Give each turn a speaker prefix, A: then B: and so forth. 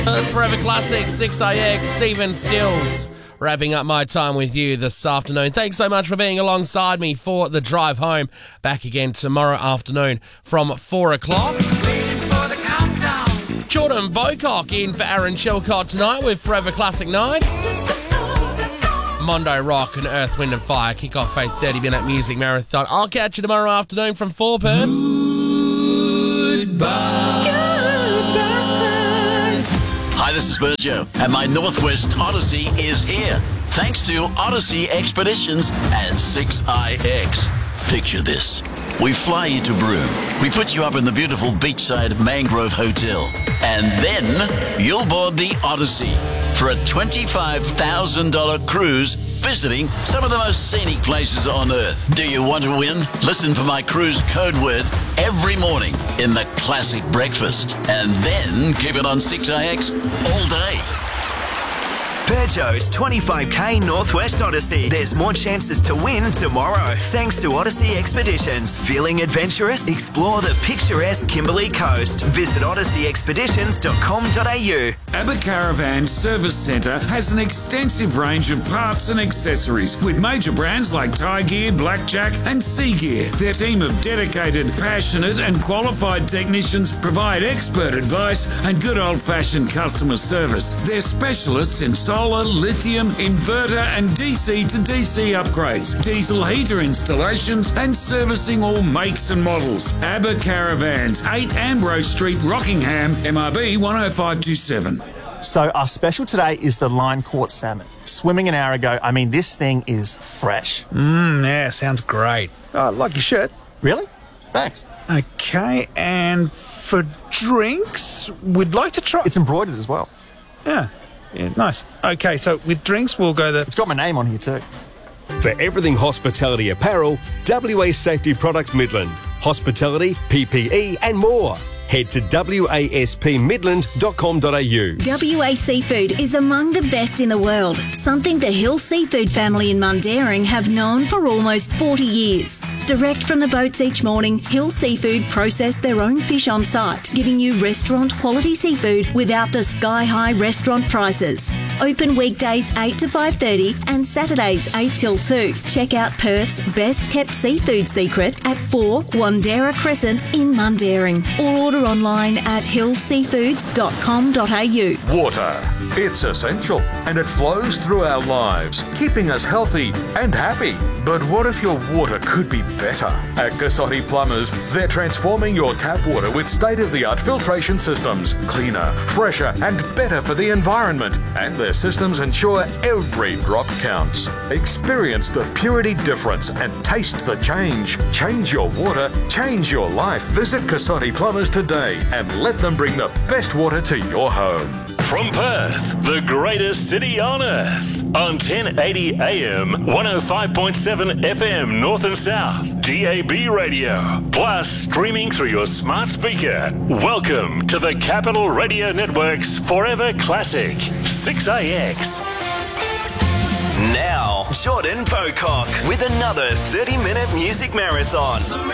A: That's Forever Classic, 6IX, Stephen Stills. Wrapping up my time with you this afternoon. Thanks so much for being alongside me for the drive home. Back again tomorrow afternoon from 4 o'clock. Jordan Bocock in for Aaron Chilcott tonight with Forever Classic Nights. Mondo Rock and Earth, Wind and Fire kick off a 30-minute music marathon. I'll catch you tomorrow afternoon from 4 p.m. Goodbye.
B: Hi, this is Virgil, and my Northwest Odyssey is here. Thanks to Odyssey Expeditions and 6IX. Picture this. We fly you to Broome. We put you up in the beautiful beachside Mangrove Hotel. And then you'll board the Odyssey for a $25,000 cruise visiting some of the most scenic places on Earth. Do you want to win? Listen for my cruise code word every morning in the Classic Breakfast. And then keep it on 6IX all day.
C: Peugeot's 25k Northwest Odyssey. There's more chances to win tomorrow thanks to Odyssey Expeditions. Feeling adventurous? Explore the picturesque Kimberley Coast. Visit odysseyexpeditions.com.au.
D: ABBA Caravan Service Centre has an extensive range of parts and accessories with major brands like Thai Gear, Blackjack and Sea Gear. Their team of dedicated, passionate and qualified technicians provide expert advice and good old-fashioned customer service. They're specialists in solar, lithium, inverter and DC to DC upgrades, diesel heater installations and servicing all makes and models. ABBA Caravans, 8 Ambrose Street, Rockingham, MRB 10527.
E: So our special today is the line caught salmon. Swimming an hour ago. I mean, this thing is fresh.
F: Yeah, sounds great. Oh, like your shirt.
E: Really? Thanks.
F: Okay, and for drinks, we'd like to try...
E: It's embroidered as well.
F: Yeah, nice. Okay, so with drinks, we'll go the...
E: It's got my name on here too.
G: For everything hospitality apparel, WA Safety Products Midland. Hospitality, PPE and more. Head to waspmidland.com.au.
H: WA Seafood is among the best in the world, something the Hill Seafood family in Mundaring have known for almost 40 years. Direct from the boats each morning, Hill Seafood process their own fish on site, giving you restaurant quality seafood without the sky-high restaurant prices. Open weekdays 8 to 5:30 and Saturdays 8 till 2. Check out Perth's best kept seafood secret at 4 Wandera Crescent in Mundaring, or order online at hillseafoods.com.au.
I: Water. It's essential and it flows through our lives, keeping us healthy and happy. But what if your water could be better? At Cassotti Plumbers, they're transforming your tap water with state-of-the-art filtration systems, cleaner, fresher and better for the environment. And their systems ensure every drop counts. Experience the purity difference and taste the change. Change your water, change your life. Visit Cassotti Plumbers today and let them bring the best water to your home.
J: From Perth, the greatest city on earth. On 1080 AM, 105.7 FM North and South, DAB radio. Plus, streaming through your smart speaker. Welcome to the Capital Radio Network's Forever Classic, 6IX.
C: Now, Jordan Bocock with another 30-minute music marathon.